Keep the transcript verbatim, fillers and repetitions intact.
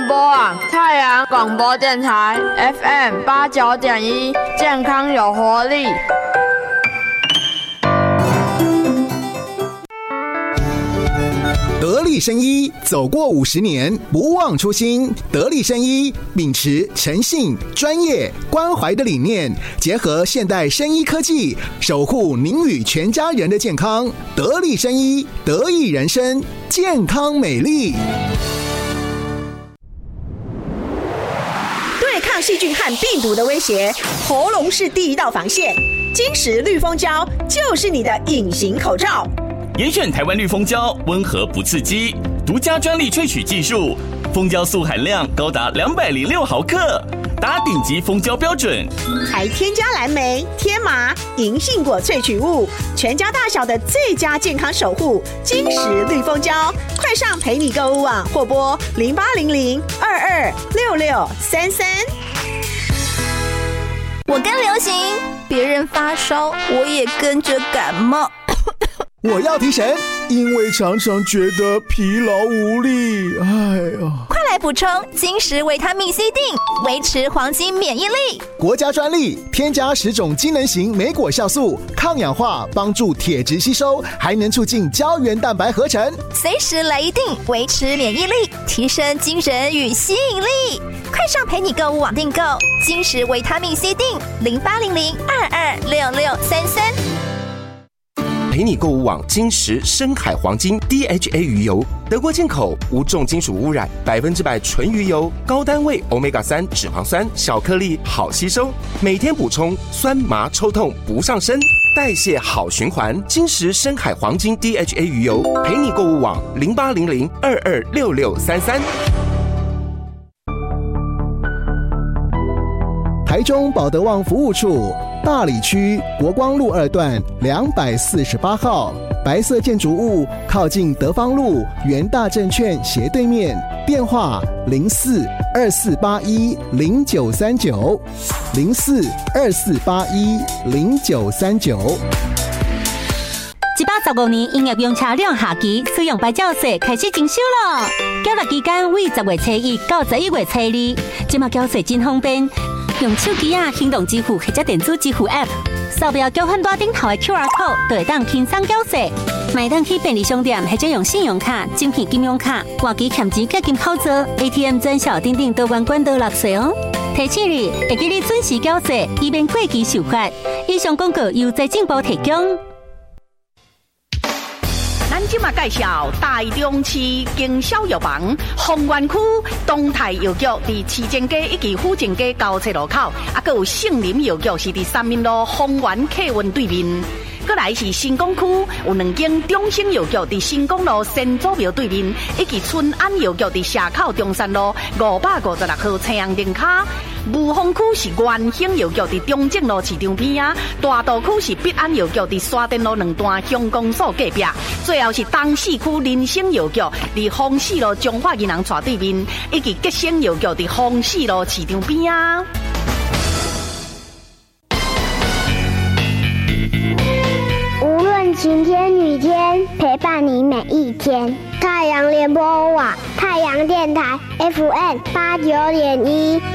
联播网太阳广播电台 F M 八九点一，健康有活力。 得力生医走过五十年，不忘初心。得力生医秉持诚信、专业、关怀的理念，结合现代生医科技，守护您与全家人的健康。得力生医，得益人生，健康美丽。 对抗细菌和病毒的威胁，喉咙是第一道防线。金石绿蜂胶就是你的隐形口罩。 严选台湾绿蜂胶，温和不刺激，独家专利萃取技术，蜂胶素含量高达两百零六毫克，达顶级蜂胶标准， 还添加蓝莓、天麻、银杏果萃取物，全家大小的最佳健康守护。金石绿蜂胶，快上陪你购物网或拨零八零零二二六六三三。 我跟流行，别人发烧，我也跟着感冒。 我要提神，因为常常觉得疲劳无力。哎呀， 快来补充金石维他命 C 锭，维持黄金免疫力。 国家专利，添加十种机能型莓果酵素，抗氧化，帮助铁质吸收，还能促进胶原蛋白合成。 随时来一锭，维持免疫力，提升精神与吸引力。快上陪你购物网订购金石维他命 C 锭，零八零零二二六六三三。 陪你购物网金石深海黄金 D H A 鱼油，德国进口，无重金属污染，百分之百纯鱼油，高单位 欧米伽三 脂肪酸，小颗粒，好吸收，每天补充，酸麻抽痛不上身，代谢好循环。金石深海黄金 D H A 鱼油，陪你购物网零八零零二二六六三三。 台中保德旺服务处，大里区国光路二段两百四十八号，白色建筑物靠近德芳路元大证券斜对面，电话零四二四八一零九三九零四二四八一零九三九。 一百十五年营业用车辆下期使用牌照税开始征收了，缴纳期间为十月初一到十一月初二，这马缴税真方便。用手机啊、行动支付或者电子支付 App， 扫描交换单顶头的 Q R code， 就会当轻松缴税。买当去便利商店或者用信用卡、晶片金融卡、活期欠钱结金口座 A T M 转小等等都原管道落税哦。提醒你，会记你准时缴税，以免过期受罚。以上广告由财政部提供。 今嘛介绍台中市经销药房丰原区东泰药局伫市政街以及府政街交叉路口，啊，还有杏林药局是伫三民路丰原客运对面。再来是新港区有两间中兴药局伫新港路先祖庙对面，以及春安药局伫社口中山路五百五十六号青阳灯卡。雾峰区是元兴药局伫中正路市场边啊，大道区是必安药局伫沙田路两段乡公所隔壁，最后是东市区林兴药局伫丰市路中华银行斜对面，以及吉兴药局伫丰市路市场边啊。 无论晴天雨天，陪伴你每一天。太阳联播网，太阳电台 F M 八九点一。